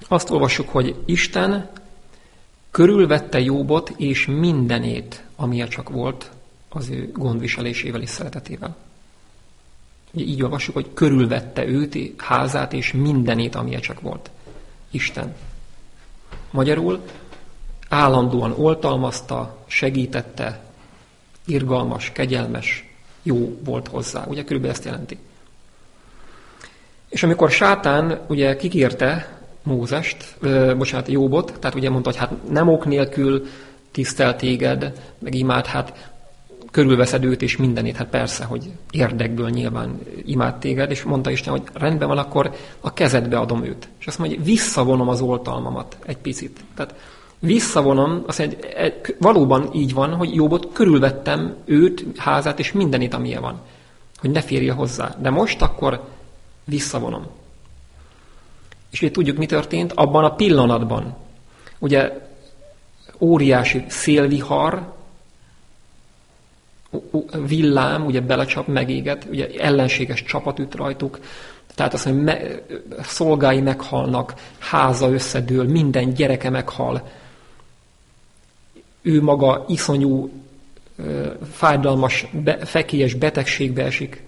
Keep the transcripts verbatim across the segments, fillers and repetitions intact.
Azt olvassuk, hogy Isten körülvette Jóbot és mindenét, amilyen csak volt, az ő gondviselésével és szeretetével. Így olvassuk, hogy körülvette őt, házát és mindenét, amilyen csak volt. Isten. Magyarul állandóan oltalmazta, segítette, irgalmas, kegyelmes, jó volt hozzá. Ugye körülbelül ezt jelenti. És amikor Sátán ugye kikérte Mózest, ö, bocsánat, Jóbot, tehát ugye mondta, hogy hát nem ok nélkül tisztelt téged, meg imád, hát körülveszed őt és mindenét, hát persze, hogy érdekből nyilván imád téged, és mondta Isten, hogy rendben van, akkor a kezedbe adom őt. És azt mondja, hogy visszavonom az oltalmamat egy picit. Tehát visszavonom, azt mondja, hogy valóban így van, hogy Jóbot körülvettem őt, házát és mindenét, amilyen van. Hogy ne férje hozzá. De most akkor visszavonom. És ugye tudjuk, mi történt abban a pillanatban. Ugye óriási szélvihar, villám, ugye belecsap, megéget, ugye ellenséges csapat üt rajtuk, tehát azt mondja, me, szolgái meghalnak, háza összedől, minden gyereke meghal, ő maga iszonyú, fájdalmas, be, fekélyes betegségbe esik.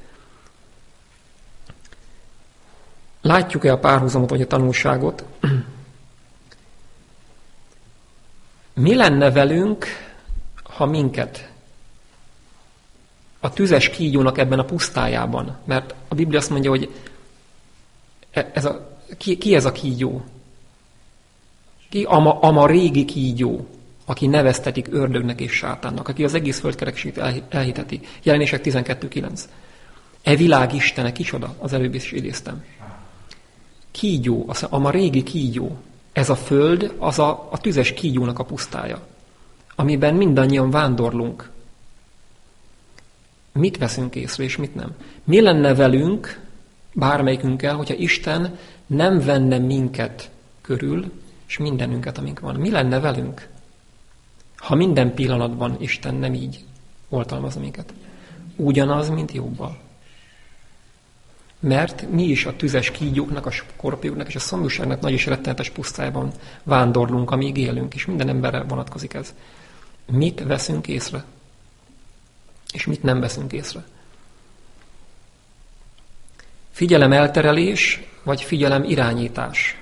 Látjuk-e a párhuzamot, vagy a tanulságot? Mi lenne velünk, ha minket a tüzes kígyónak ebben a pusztájában, mert a Biblia azt mondja, hogy ez a, ki, ki ez a kígyó? Ki ama, ama régi kígyó, aki neveztetik ördögnek és sátánnak, aki az egész földkerekséget elhiteti. Jelenések tizenkettő kilenc. E világ istene, kicsoda? Az előbb is idéztem. Kígyó, az ama régi kígyó. Ez a föld, az a, a tüzes kígyónak a pusztája, amiben mindannyian vándorlunk. Mit veszünk észre, és mit nem? Mi lenne velünk, bármelyikünkkel, hogyha Isten nem venne minket körül, és mindenünket, amink van? Mi lenne velünk, ha minden pillanatban Isten nem így oltalmaz minket? Ugyanaz, mint Jóbbal. Mert mi is a tüzes kígyóknak, a skorpióknak és a szomjúságnak nagy és rettenetes pusztájában vándorlunk, amíg élünk, és minden emberre vonatkozik ez. Mit veszünk észre? És mit nem veszünk észre? Figyelem elterelés, vagy figyelem irányítás?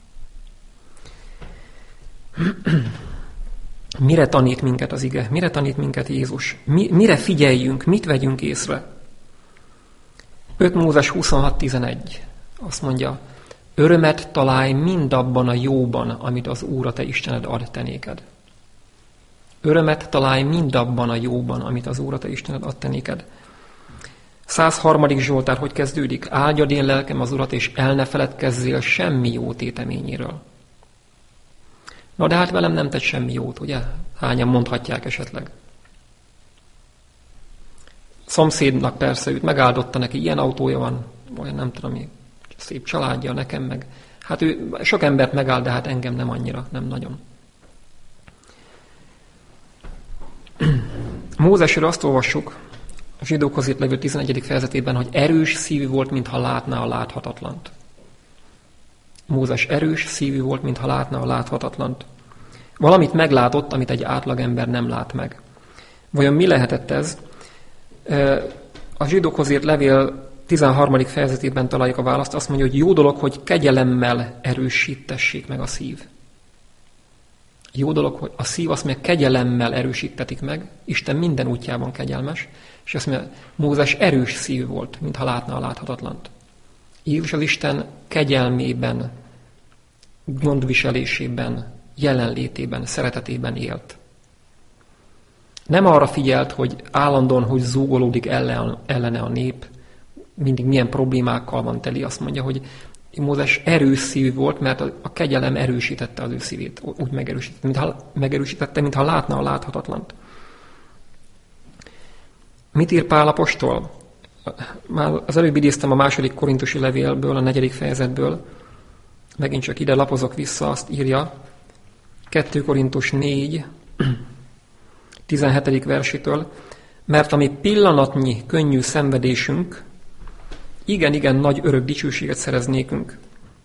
Mire tanít minket az ige? Mire tanít minket Jézus? Mi, mire figyeljünk? Mit vegyünk észre? öt Mózes huszonhat tizenegy azt mondja, örömet találj mindabban a jóban, amit az Úr a te Istened ad te néked. Örömet találj mindabban a jóban, amit az Úr a te Istened ad te néked. száz harmadik Zsoltár hogy kezdődik? Áldjad én lelkem az Urat, és el ne feledkezzél semmi jó téteményéről. Na de hát velem nem tett semmi jót, ugye? Hányan mondhatják esetleg. Szomszédnak persze őt megáldotta, neki ilyen autója van, olyan nem tudom mi, szép családja, nekem meg. Hát ő sok embert megáld, de hát engem nem annyira, nem nagyon. Mózesről azt olvassuk, a Zsidókhoz írt levél tizenegyedik fejezetében, hogy erős szívű volt, mintha látná a láthatatlant. Mózes erős szívű volt, mintha látná a láthatatlant. Valamit meglátott, amit egy átlagember nem lát meg. Vajon mi lehetett ez? A Zsidókhoz írt levél tizenharmadik fejezetében találjuk a választ, azt mondja, hogy jó dolog, hogy kegyelemmel erősítessék meg a szív. Jó dolog, hogy a szív azt mondja, kegyelemmel erősítetik meg, Isten minden útjában kegyelmes, és azt mondja, Mózes erős szív volt, mintha látna a láthatatlant. Jézus az Isten kegyelmében, gondviselésében, jelenlétében, szeretetében élt. Nem arra figyelt, hogy állandóan, hogy zúgolódik ellen, ellene a nép, mindig milyen problémákkal van teli, azt mondja, hogy Mózes erős szívű volt, mert a kegyelem erősítette az ő szívét, úgy megerősítette, mintha, megerősítette, mintha látna a láthatatlant. Mit ír Pál apostol? Már az előbb idéztem a második korintusi levélből, a negyedik fejezetből, megint csak ide lapozok vissza, azt írja, kettő Korintus négy, tizenhetedik versétől, mert ami pillanatnyi könnyű szenvedésünk, igen-igen nagy örök dicsőséget szerez nékünk.